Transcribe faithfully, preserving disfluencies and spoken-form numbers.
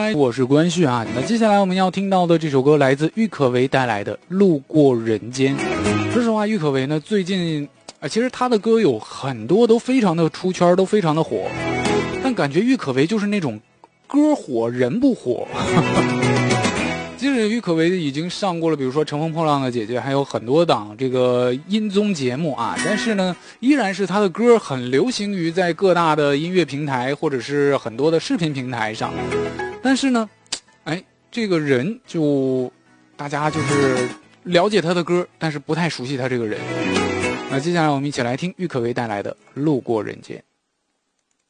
来，我是关旭啊。那接下来我们要听到的这首歌来自郁可唯带来的《路过人间》。说实话，郁可唯呢最近啊，其实她的歌有很多都非常的出圈，都非常的火，但感觉郁可唯就是那种歌火人不火。即使郁可唯已经上过了，比如说《乘风破浪的姐姐》，还有很多档这个音综节目啊，但是呢，依然是她的歌很流行于在各大的音乐平台或者是很多的视频平台上。但是呢，哎，这个人就大家就是了解他的歌，但是不太熟悉他这个人。那接下来我们一起来听郁可唯带来的《路过人间》。